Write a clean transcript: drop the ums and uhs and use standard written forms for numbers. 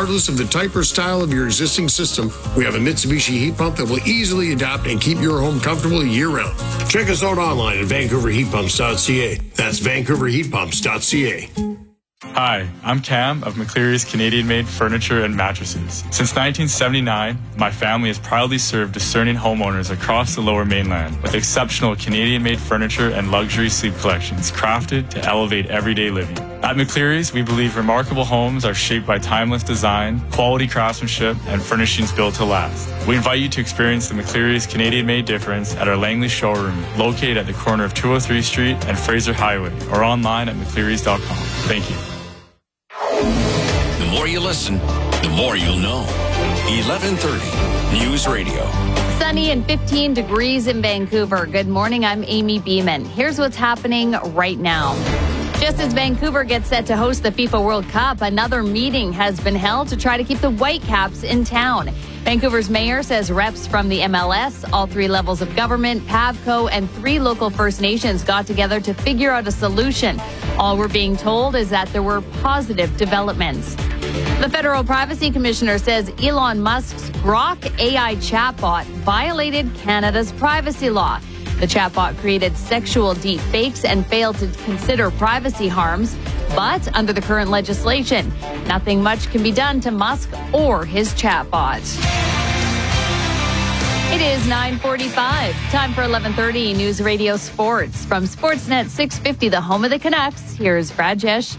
regardless of the type or style of your existing system, we have a Mitsubishi heat pump that will easily adapt and keep your home comfortable year-round. Check us out online at vancouverheatpumps.ca. That's vancouverheatpumps.ca. Hi, I'm Cam of McCleary's Canadian-made furniture and mattresses. Since 1979, my family has proudly served discerning homeowners across the Lower Mainland with exceptional Canadian-made furniture and luxury sleep collections crafted to elevate everyday living. At McCleary's, we believe remarkable homes are shaped by timeless design, quality craftsmanship, and furnishings built to last. We invite you to experience the McCleary's Canadian-made difference at our Langley showroom, located at the corner of 203 Street and Fraser Highway, or online at mcclearys.com. Thank you. The more you listen, the more you'll know. 1130 News Radio. Sunny and 15 degrees in Vancouver. Good morning, I'm Amy Beeman. Here's what's happening right now. Just as Vancouver gets set to host the FIFA World Cup, another meeting has been held to try to keep the Whitecaps in town. Vancouver's mayor says reps from the MLS, all three levels of government, PAVCO, and 3 local First Nations got together to figure out a solution. All we're being told is that there were positive developments. The Federal Privacy Commissioner says Elon Musk's Grok AI chatbot violated Canada's privacy law. The chatbot created sexual deepfakes and failed to consider privacy harms. But under the current legislation, nothing much can be done to Musk or his chatbot. It is 9:45. Time for 11:30 News Radio Sports. From Sportsnet 650, the home of the Canucks, here's Rajesh.